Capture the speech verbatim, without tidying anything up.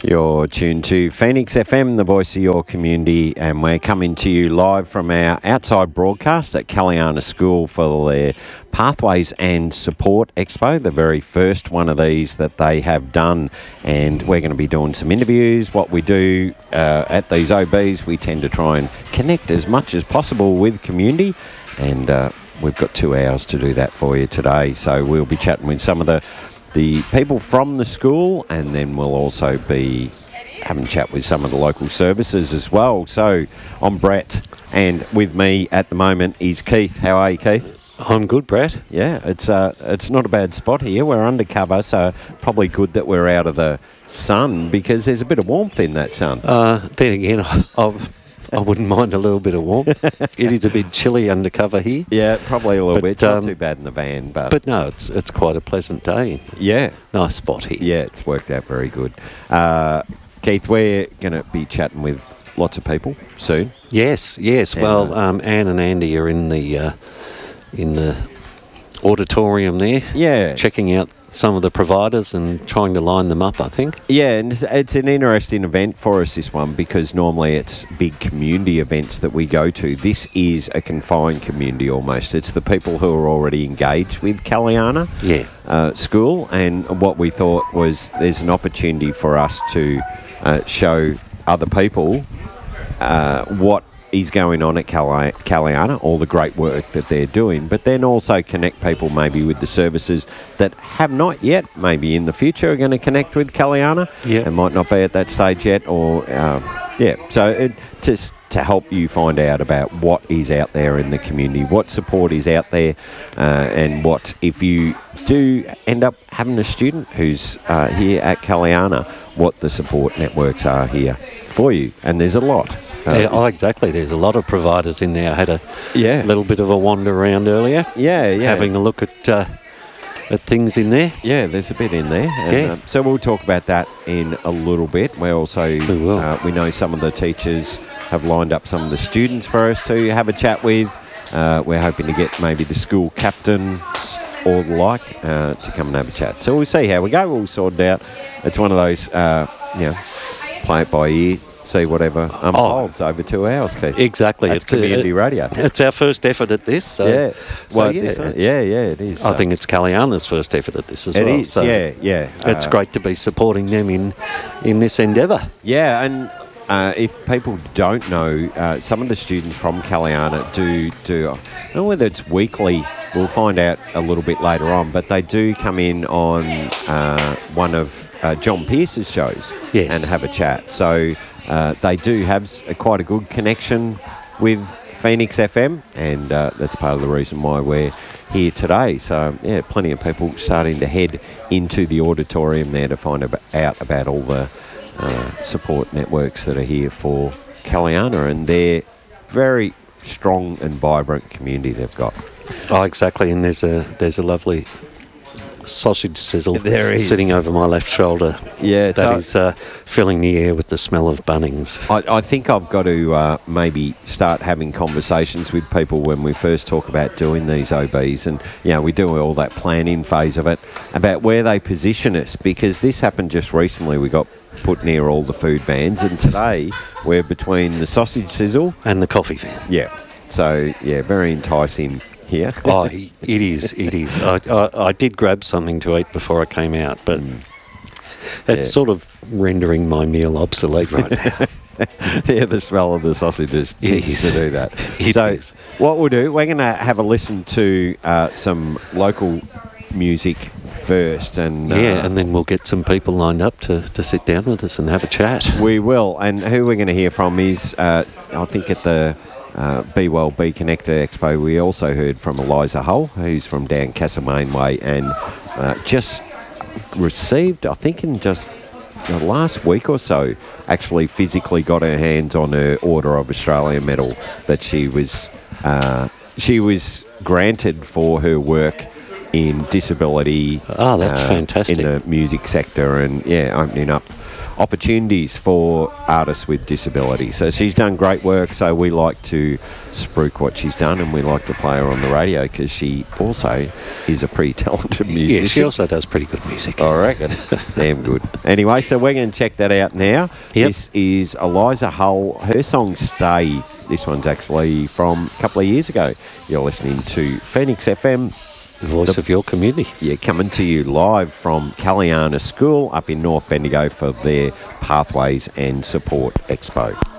You're tuned to Phoenix F M, the voice of your community, and we're coming to you live from our outside broadcast at Caliana School for their Pathways and Support Expo, the very first one of these that they have done. And we're going to be doing some interviews. What we do uh, at these O Bs, we tend to try and connect as much as possible with community, and uh, we've got two hours to do that for you today. So we'll be chatting with some of the the people from the school, and then we'll also be having a chat with some of the local services as well. So I'm Brett, and with me at the moment is Keith. How are you, Keith? I'm good, Brett. Yeah, it's uh, it's not a bad spot here. We're undercover, so probably good that we're out of the sun because there's a bit of warmth in that sun. Uh, then again, I, I've, I wouldn't mind a little bit of warmth. It is a bit chilly undercover here. Yeah, probably a little but, bit. It's um, not too bad in the van, but... But no, it's it's quite a pleasant day. Yeah. Nice spot here. Yeah, it's worked out very good. Uh, Keith, we're going to be chatting with lots of people soon. Yes, yes. And, well, uh, um, Anne and Andy are in the uh, in the auditorium there. Yeah. Checking out some of the providers and trying to line them up, I think. Yeah, and it's, it's an interesting event for us, this one, because normally it's big community events that we go to. This is a confined community almost. It's the people who are already engaged with Caliana Yeah. uh, School, and what we thought was there's an opportunity for us to uh, show other people uh, what is going on at Cali- Caliana, all the great work that they're doing, but then also connect people maybe with the services that have not yet, maybe in the future, are going to connect with Caliana. Yeah. And might not be at that stage yet, or, um, yeah. So it, just to help you find out about what is out there in the community, what support is out there, uh, and what, if you do end up having a student who's uh, here at Caliana, what the support networks are here for you. And there's a lot. Uh, yeah, oh, exactly. There's a lot of providers in there. I had a Yeah. little bit of a wander around earlier. Yeah, yeah. Having a look at uh, at things in there. Yeah, there's a bit in there. And, Yeah. um, so we'll talk about that in a little bit. We also, We will. Uh, we know some of the teachers have lined up some of the students for us to have a chat with. Uh, we're hoping to get maybe the school captain or the like uh, to come and have a chat. So we'll see how we go. We'll sort it out. It's one of those, uh, you know, play it by ear. See whatever unfolds Oh. over two hours, Keith. Exactly. That's It's, community uh, radio. It's our first effort at this. So, yeah. So Well, yeah, this- it's- yeah, yeah, it is. I So think it's Caliana's first effort at this as it well. is. So Yeah, yeah. It's Uh, great to be supporting them in, in this endeavour. Yeah, and uh, if people don't know, uh, some of the students from Caliana do do. I don't know whether it's weekly. We'll find out a little bit later on, but they do come in on uh, one of uh, John Pierce's shows Yes. and have a chat. So uh, they do have s- a, quite a good connection with Phoenix F M, and uh, that's part of the reason why we're here today. So yeah, plenty of people starting to head into the auditorium there to find ab- out about all the uh, support networks that are here for Caliana, and they're very strong and vibrant community they've got. Oh, exactly. And there's a there's a lovely sausage sizzle There is. sitting over my left shoulder. Yeah, That so- is uh, filling the air with the smell of Bunnings. I, I think I've got to uh, maybe start having conversations with people when we first talk about doing these O Bs, and you know, we do all that planning phase of it, about where they position us, because this happened just recently. We got put near all the food vans, and today we're between the sausage sizzle. And the coffee van. Yeah. So yeah, very enticing here. Oh, it is, it is. I, I, I did grab something to eat before I came out, but it's Yeah. sort of rendering my meal obsolete right now. Yeah, the smell of the sausages It tends is. to do that. It so is. what we'll do, we're going to have a listen to uh, some local music first, and Yeah, uh, and then we'll get some people lined up to, to sit down with us and have a chat. we will. And who we're going to hear from is, uh, I think at the uh, Be Well Be Connected Expo, we also heard from Eliza Hull, who's from down Castlemaine Way, and uh, just received, I think in just the last week or so, actually physically got her hands on her Order of Australia medal that she was uh, she was granted for her work in disability. Oh, that's uh, fantastic. in the music sector, and yeah, opening up opportunities for artists with disabilities. So she's done great work, so we like to spruik what she's done, and we like to play her on the radio because she also is a pretty talented musician. Yeah, she also does pretty good music. I reckon. Damn good. Anyway, so we're going to check that out now. Yep. This is Eliza Hull. Her song Stay. This one's actually from a couple of years ago. You're listening to Phoenix F M. The voice the, of your community. Yeah, coming to you live from Caliana School up in North Bendigo for their Pathways and Support Expo.